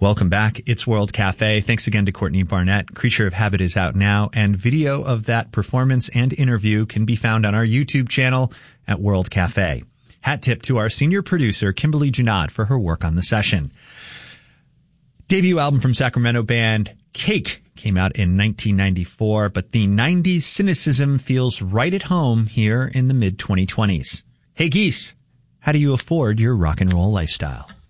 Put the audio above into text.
Welcome back. It's World Cafe. Thanks again to Courtney Barnett. Creature of Habit is out now, and video of that performance and interview can be found on our YouTube channel at World Cafe. Hat tip to our senior producer, Kimberly Junod, for her work on the session. Debut album from Sacramento band Cake came out in 1994, but the 90s cynicism feels right at home here in the mid-2020s. Hey, Geese, how do you afford your rock and roll lifestyle?